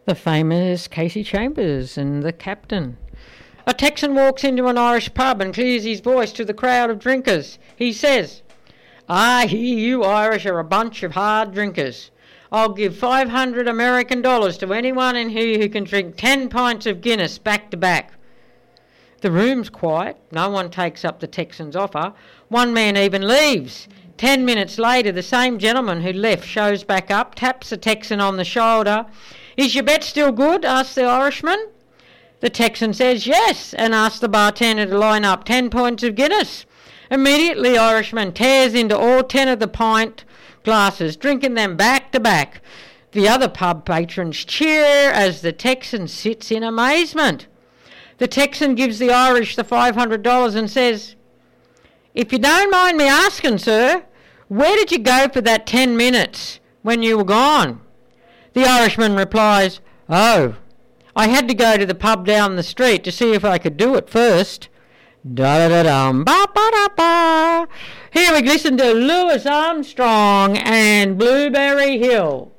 The famous Casey Chambers and the captain. A Texan walks into an Irish pub and clears his voice to the crowd of drinkers. He says, "I hear you Irish are a bunch of hard drinkers. I'll give 500 American dollars to anyone in here who can drink 10 pints of Guinness back to back." The room's quiet. No one takes up the Texan's offer. One man even leaves. 10 minutes later, the same gentleman who left shows back up, taps the Texan on the shoulder. "Is your bet still good?" asks the Irishman. The Texan says yes, and asks the bartender to line up 10 pints of Guinness. Immediately, the Irishman tears into all 10 of the pint glasses, drinking them back to back. The other pub patrons cheer as the Texan sits in amazement. The Texan gives the Irish the $500 and says, "If you don't mind me asking, sir, where did you go for that 10 minutes when you were gone?" The Irishman replies, "Oh, I had to go to the pub down the street to see if I could do it first." Da-da-da-dum, ba-ba-da-ba. Here we listen to Louis Armstrong and Blueberry Hill.